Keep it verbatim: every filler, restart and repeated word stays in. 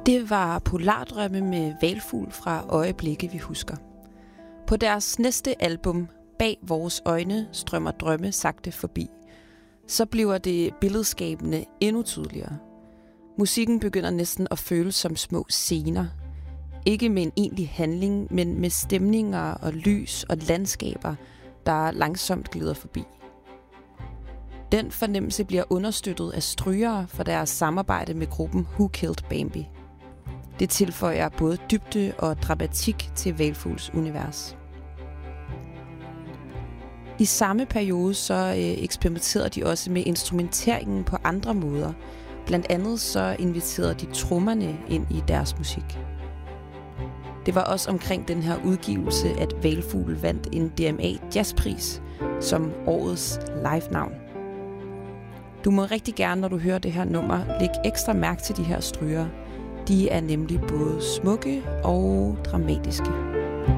Det var Polardrømme med Hvalfugl fra Øjeblikke, vi husker. På deres næste album, Bag vores øjne, strømmer drømme sagte forbi. Så bliver det billedskabende endnu tydeligere. Musikken begynder næsten at føles som små scener. Ikke med en egentlig handling, men med stemninger og lys og landskaber, der langsomt glider forbi. Den fornemmelse bliver understøttet af strygere for deres samarbejde med gruppen Who Killed Bambi. Det tilføjer både dybde og dramatik til Hvalfugls univers. I samme periode så øh, eksperimenterede de også med instrumenteringen på andre måder. Blandt andet så inviterede de trommerne ind i deres musik. Det var også omkring den her udgivelse, at Hvalfugl vandt en D M A Jazzpris som årets live-navn. Du må rigtig gerne, når du hører det her nummer, lægge ekstra mærke til de her stryger. De er nemlig både smukke og dramatiske.